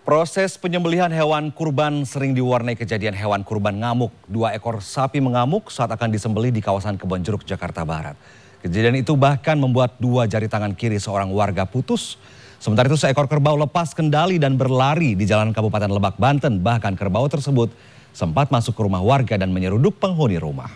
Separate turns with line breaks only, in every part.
Proses penyembelihan hewan kurban sering diwarnai kejadian hewan kurban ngamuk. 2 ekor sapi mengamuk saat akan disembelih di kawasan Kebonjeruk, Jakarta Barat. Kejadian itu bahkan membuat 2 jari tangan kiri seorang warga putus. Sementara itu seekor kerbau lepas kendali dan berlari di jalan Kabupaten Lebak, Banten. Bahkan kerbau tersebut sempat masuk ke rumah warga dan menyeruduk penghuni rumah.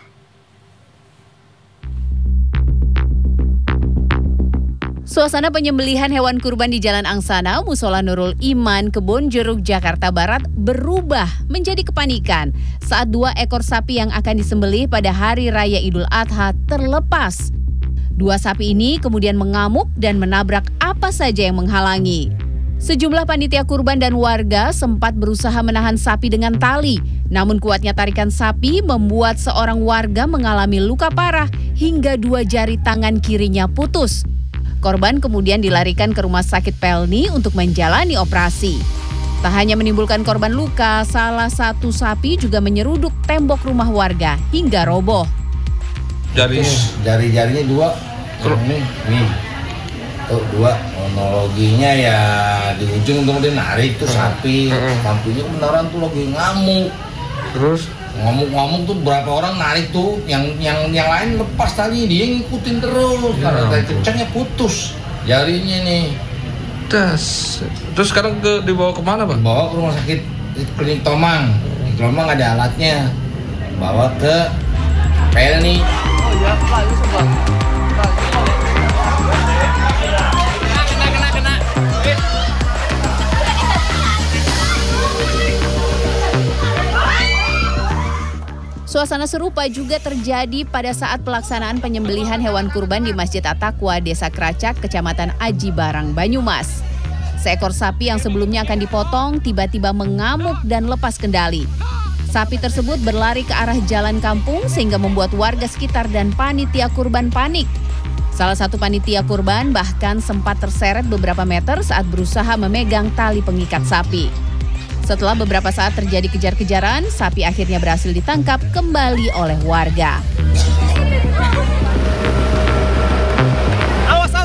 Suasana penyembelihan hewan kurban di Jalan Angsana, Musola Nurul Iman, Kebonjeruk, Jakarta Barat berubah menjadi kepanikan saat 2 ekor sapi yang akan disembelih pada Hari Raya Idul Adha terlepas. 2 sapi ini kemudian mengamuk dan menabrak apa saja yang menghalangi. Sejumlah panitia kurban dan warga sempat berusaha menahan sapi dengan tali. Namun kuatnya tarikan sapi membuat seorang warga mengalami luka parah hingga 2 jari tangan kirinya putus. Korban kemudian dilarikan ke Rumah Sakit Pelni untuk menjalani operasi. Tak hanya menimbulkan korban luka, salah satu sapi juga menyeruduk tembok rumah warga hingga roboh.
Jari-jarinya 2, nih, tuh 2. Kronologinya ya di ujung untuk dia narik tuh sapi, sapinya beneran tuh lagi ngamuk.
Terus?
Ngomong tuh berapa orang narik tuh, yang lain lepas tadi, dia ngikutin terus karena tadi kencangnya putus jarinya nih.
Terus sekarang dibawa kemana, Pak?
Bawa ke rumah sakit Klinik Tomang. Di Tomang ada alatnya. Bawa ke Pelni. Oh iya, Pak, itu Pak.
Suasana serupa juga terjadi pada saat pelaksanaan penyembelihan hewan kurban di Masjid At-Taqwa, Desa Kracak, Kecamatan Aji Barang, Banyumas. Seekor sapi yang sebelumnya akan dipotong tiba-tiba mengamuk dan lepas kendali. Sapi tersebut berlari ke arah jalan kampung sehingga membuat warga sekitar dan panitia kurban panik. Salah satu panitia kurban bahkan sempat terseret beberapa meter saat berusaha memegang tali pengikat sapi. Setelah beberapa saat terjadi kejar-kejaran, sapi akhirnya berhasil ditangkap kembali oleh warga.
Awas!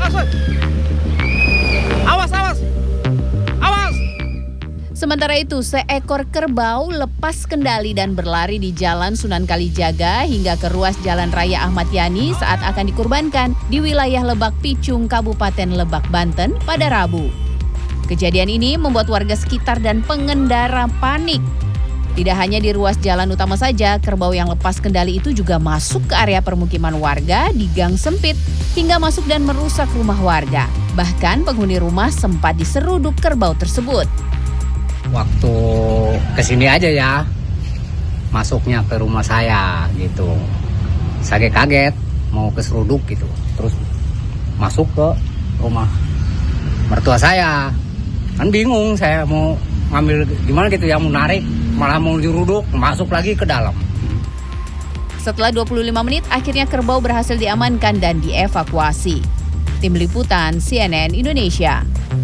Sementara itu, seekor kerbau lepas kendali dan berlari di Jalan Sunan Kalijaga hingga ke ruas Jalan Raya Ahmad Yani saat akan dikurbankan di wilayah Lebak Picung, Kabupaten Lebak, Banten pada Rabu. Kejadian ini membuat warga sekitar dan pengendara panik. Tidak hanya di ruas jalan utama saja, kerbau yang lepas kendali itu juga masuk ke area permukiman warga di gang sempit hingga masuk dan merusak rumah warga. Bahkan penghuni rumah sempat diseruduk kerbau tersebut.
Waktu kesini aja ya, masuknya ke rumah saya gitu. Saya kaget mau keseruduk gitu, terus masuk ke rumah mertua saya. Kan bingung saya mau ngambil gimana gitu ya, mau narik malah mau diruduk, masuk lagi ke dalam.
Setelah 25 menit akhirnya kerbau berhasil diamankan dan dievakuasi. Tim Liputan CNN Indonesia.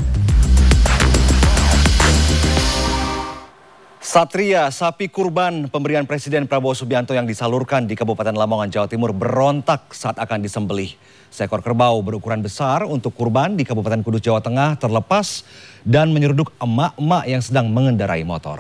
Satria, sapi kurban pemberian Presiden Prabowo Subianto yang disalurkan di Kabupaten Lamongan, Jawa Timur berontak saat akan disembelih. Seekor kerbau berukuran besar untuk kurban di Kabupaten Kudus, Jawa Tengah terlepas dan menyeruduk emak-emak yang sedang mengendarai motor.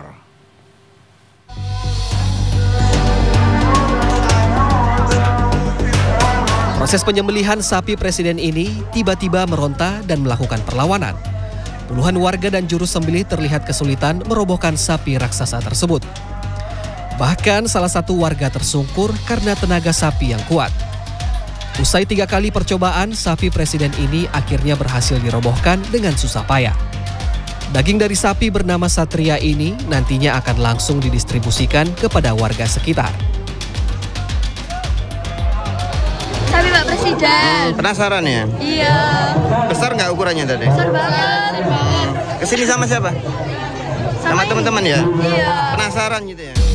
Proses penyembelihan sapi Presiden ini tiba-tiba meronta dan melakukan perlawanan. Puluhan warga dan juru sembelih terlihat kesulitan merobohkan sapi raksasa tersebut. Bahkan salah satu warga tersungkur karena tenaga sapi yang kuat. Usai 3 kali percobaan, sapi Presiden ini akhirnya berhasil dirobohkan dengan susah payah. Daging dari sapi bernama Satria ini nantinya akan langsung didistribusikan kepada warga sekitar.
Sapi Pak Presiden.
Penasaran ya?
Iya.
Besar nggak ukurannya tadi?
Besar banget.
Kesini sama siapa? Sama teman-teman ya?
Iya.
Penasaran gitu ya?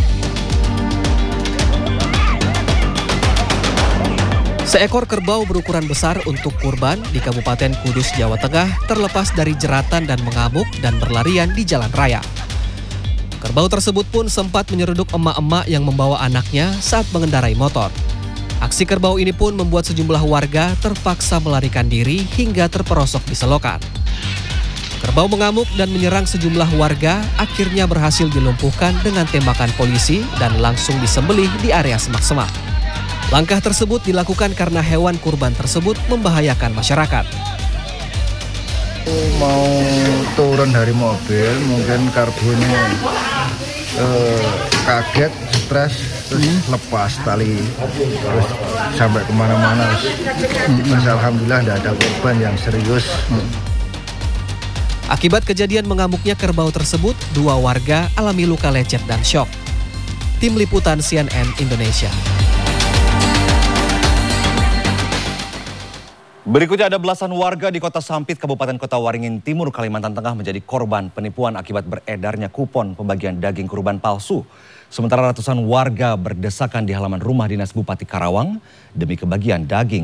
Seekor kerbau berukuran besar untuk kurban di Kabupaten Kudus, Jawa Tengah terlepas dari jeratan dan mengamuk dan berlarian di jalan raya. Kerbau tersebut pun sempat menyeruduk emak-emak yang membawa anaknya saat mengendarai motor. Aksi kerbau ini pun membuat sejumlah warga terpaksa melarikan diri hingga terperosok di selokan. Kerbau mengamuk dan menyerang sejumlah warga, akhirnya berhasil dilumpuhkan dengan tembakan polisi dan langsung disembelih di area semak-semak. Langkah tersebut dilakukan karena hewan kurban tersebut membahayakan masyarakat.
Mau turun dari mobil, mungkin karbonya kaget, stres, terus lepas tali, terus sampai kemana-mana. Terus alhamdulillah tidak ada korban yang serius.
Akibat kejadian mengamuknya kerbau tersebut, 2 warga alami luka lecet dan syok. Tim Liputan CNN Indonesia.
Berikutnya ada belasan warga di Kota Sampit, Kabupaten Kota Waringin Timur, Kalimantan Tengah menjadi korban penipuan akibat beredarnya kupon pembagian daging kurban palsu. Sementara ratusan warga berdesakan di halaman rumah dinas Bupati Karawang demi kebagian daging